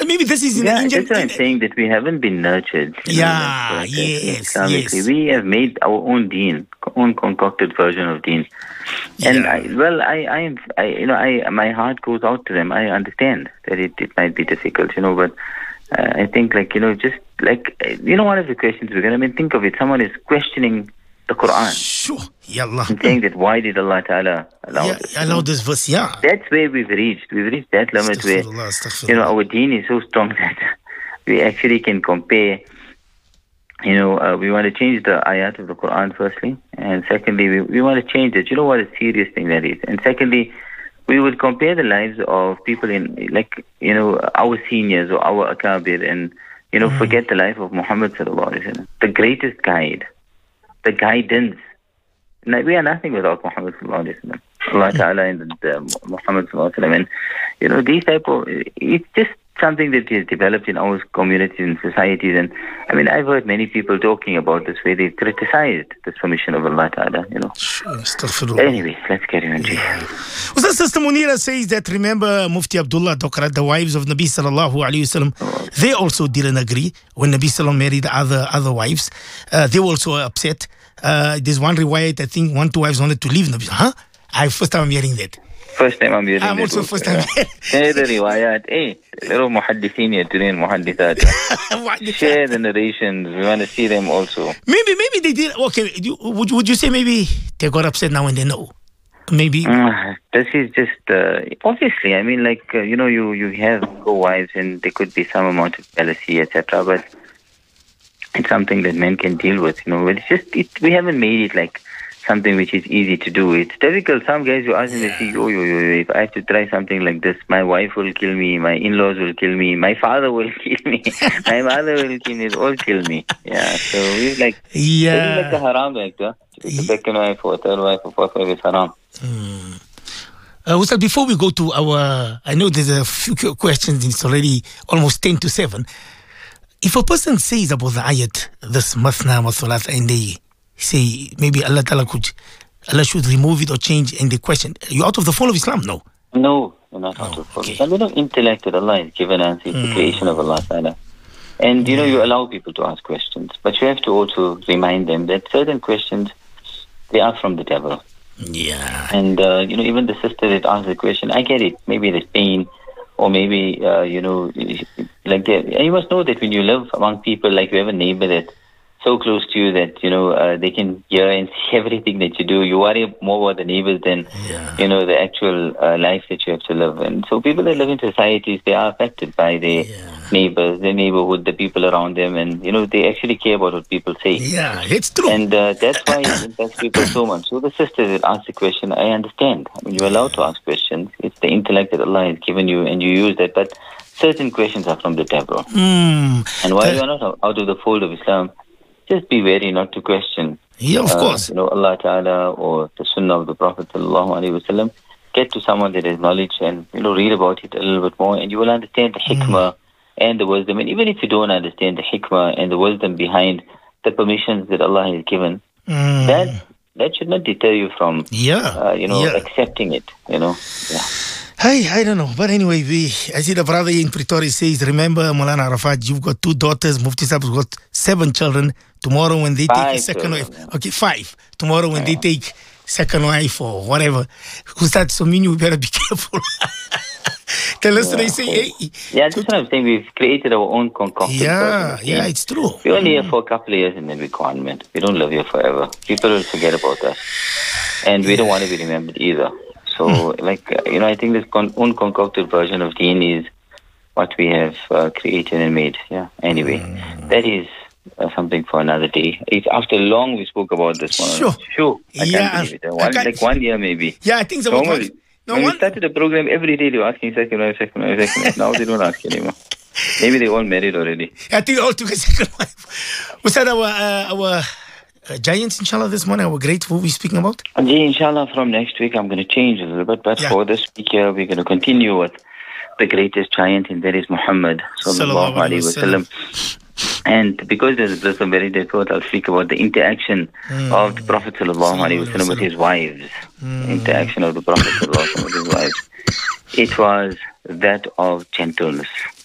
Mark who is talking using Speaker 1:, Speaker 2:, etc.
Speaker 1: maybe this is in the Indian...
Speaker 2: That's what I'm saying, that we haven't been nurtured.
Speaker 1: Yes.
Speaker 2: We have made our own deen, own concocted version of deen. And my heart goes out to them. I understand that it might be difficult, but I think, just one of the questions we're going to think of it, someone is questioning the Quran.
Speaker 1: Sure. Yallah.
Speaker 2: And saying that, why did Allah Ta'ala allow
Speaker 1: this verse? Yeah.
Speaker 2: That's where we've reached. We've reached that limit where, our deen is so strong that we actually can compare. We want to change the ayat of the Quran, firstly. And secondly, we want to change it. You know what a serious thing that is. And secondly, we would compare the lives of people in, our seniors or our akabir and, forget the life of Muhammad sallallahu alaihi wasallam, the greatest guide, the guidance. We are nothing without Muhammad sallallahu alaihi wasallam. Allah Ta'ala and Muhammad sallallahu alaihi wasallam. And, these type of, it's just something that is developed in our communities and societies. And I've heard many people talking about this, where they've criticized this permission of Allah Ta'ala, Anyway, let's carry on.
Speaker 1: Well, Sister Munira says that, remember Mufti Abdullah Dokrat, the wives of Nabi sallallahu alayhi wasallam, they also didn't agree when Nabi sallallahu married other wives. They were also upset. There's one riwayat, I think 1-2 wives wanted to leave Nabi. First time I'm hearing that.
Speaker 2: First time I'm hearing that.
Speaker 1: I'm also first time.
Speaker 2: Share the riwayat. Little muhaddithin here today, muhaddithat. Share the narrations. We want to see them also.
Speaker 1: Maybe they did. Okay, would you say maybe they got upset now and they know? Maybe.
Speaker 2: This is just, obviously, you have co-wives and there could be some amount of jealousy, etc. But it's something that men can deal with, But it's just, we haven't made it something which is easy to do. It's difficult. Some guys, you ask them, they say, if I have to try something like this, my wife will kill me, my in-laws will kill me, my father will kill me, my mother will kill me, they'll all kill me. Yeah, so we're this is like a haram actor. The second wife or third wife or fourth wife is haram.
Speaker 1: Ustad, before we go to I know there's a few questions, it's already almost 10 to 7. If a person says about the ayat, this mathna, mathulat, and they say maybe Allah should remove it or change, and the question, you're out of the fold of Islam? No,
Speaker 2: you're not out of the fold. A bit of intellect that Allah has given us is the creation of Allah Ta'ala. And you allow people to ask questions, but you have to also remind them that certain questions, they are from the devil.
Speaker 1: Yeah.
Speaker 2: And even the sister that asked the question, I get it. Maybe there's pain, or maybe like that. And you must know that when you live among people, like you have a neighbor that's so close to you that they can hear and see everything that you do. You worry more about the neighbors than the actual life that you have to live. And so people that live in societies, they are affected by their neighbors, their neighborhood, the people around them, and they actually care about what people say.
Speaker 1: Yeah, it's true.
Speaker 2: And that's why it impacts people so much. So the sister that asked the question, I understand. You're allowed to ask questions. It's the intellect that Allah has given you, and you use that. But certain questions are from the devil. And while you're not out of the fold of Islam, just be wary not to question.
Speaker 1: Yeah, of course.
Speaker 2: Allah Ta'ala or the Sunnah of the Prophet Sallallahu Alaihi Wasallam. Get to someone that has knowledge and read about it a little bit more, and you will understand the hikmah and the wisdom. And even if you don't understand the hikmah and the wisdom behind the permissions that Allah has given, that should not deter you from accepting it.
Speaker 1: I don't know. But anyway, I see the brother in Pretoria says, remember, Maulana Arafat, you've got 2 daughters. Mufti Sahib's got 7 children. Tomorrow when they take a second wife. Okay, 5. Tomorrow when they take second wife or whatever. So mean you better be careful. The listener say, hey.
Speaker 2: Yeah, that's what I'm saying. We've created our own concoction.
Speaker 1: Yeah, it's true.
Speaker 2: We're only here for a couple of years and then we're gone, man. We don't live here forever. People will forget about us. And we don't want to be remembered either. So, I think this own concocted version of deen is what we have created and made. Yeah. Anyway, that is something for another day. It's after long we spoke about this one. Sure. I can't believe it. 1 year maybe.
Speaker 1: Yeah, I think so.
Speaker 2: When we started the program, every day they were asking second wife. Now they don't ask anymore. Maybe they all married already.
Speaker 1: I think all took a second wife. Was that our giants, inshallah, this morning, our great, who we're speaking about?
Speaker 2: Inshallah, from next week, I'm going to change a little bit. But for this week here, we're going to continue with the greatest giant, and that is Muhammad, sallallahu alaihi wasallam. And because there's a blessed very day thought, I'll speak about the interaction of the Prophet sallallahu alaihi wasallam with his wives. Interaction of the Prophet sallallahu alaihi wasallam with his wives. It was that of gentleness.